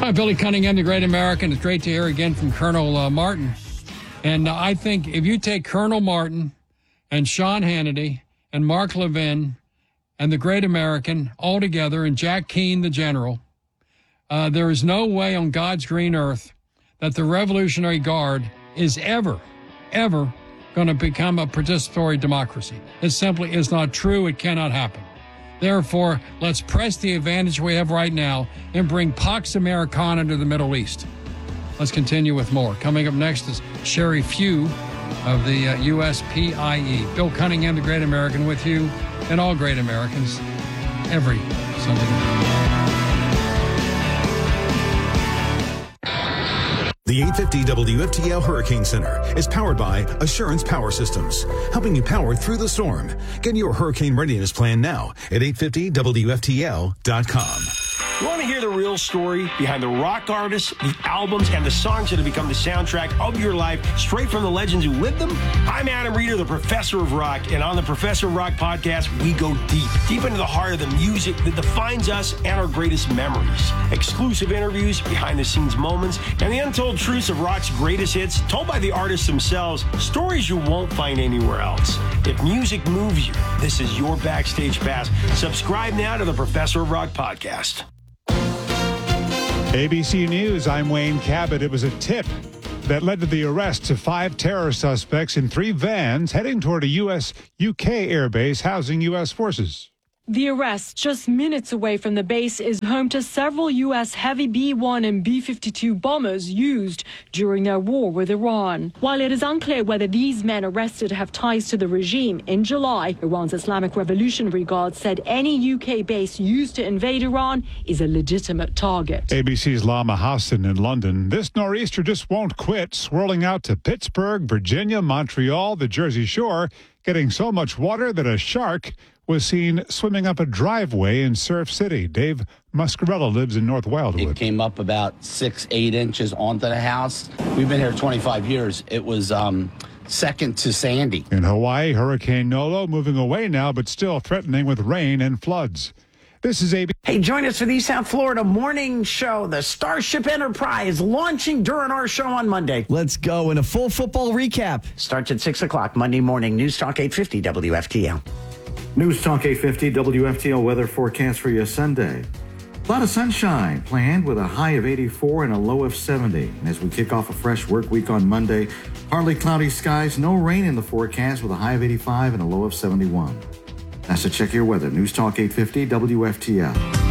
Hi, Billy Cunningham, the Great American. It's great to hear again from Colonel Martin. And I think if you take Colonel Martin and Sean Hannity and Mark Levin and the Great American all together and Jack Keane, the general, there is no way on God's green earth that the Revolutionary Guard is ever going to become a participatory democracy. It simply is not true. It cannot happen. Therefore, let's press the advantage we have right now and bring Pax Americana to the Middle East. Let's continue with more. Coming up next is Sherry Few of the USPIE. Bill Cunningham, the Great American, with you and all great Americans every Sunday night. The 850 WFTL Hurricane Center is powered by Assurance Power Systems, helping you power through the storm. Get your hurricane readiness plan now at 850WFTL.com. You want to hear the real story behind the rock artists, the albums, and the songs that have become the soundtrack of your life, straight from the legends who lived them? I'm Adam Reeder, the Professor of Rock, and on the Professor of Rock podcast, we go deep into the heart of the music that defines us and our greatest memories. Exclusive interviews, behind-the-scenes moments, and the untold truths of rock's greatest hits, told by the artists themselves, stories you won't find anywhere else. If music moves you, this is your backstage pass. Subscribe now to the Professor of Rock podcast. ABC News, I'm Wayne Cabot. It was a tip that led to the arrests of 5 terror suspects in 3 vans heading toward a U.S.-UK airbase housing U.S. forces. The arrest, just minutes away from the base, is home to several U.S. heavy B-1 and B-52 bombers used during their war with Iran. While it is unclear whether these men arrested have ties to the regime, in July, Iran's Islamic Revolutionary Guard said any UK base used to invade Iran is a legitimate target. ABC's Lama Hassan in London. This nor'easter just won't quit, swirling out to Pittsburgh, Virginia, Montreal, the Jersey Shore, getting so much water that a shark was seen swimming up a driveway in Surf City. Dave Muscarella lives in North Wildwood. It came up about 6-8 inches onto the house. We've been here 25 years. It was second to Sandy. In Hawaii, Hurricane Nolo moving away now, but still threatening with rain and floods. This is ABC. Hey, join us for the South Florida Morning Show. The Starship Enterprise launching during our show on Monday. Let's go in a full football recap. Starts at 6 o'clock Monday morning. News Talk 850 WFTL. News Talk 850 WFTL weather forecast for you Sunday. A lot of sunshine planned with a high of 84 and a low of 70. And as we kick off a fresh work week on Monday, partly cloudy skies, no rain in the forecast with a high of 85 and a low of 71. That's a check of your weather. News Talk 850 WFTL.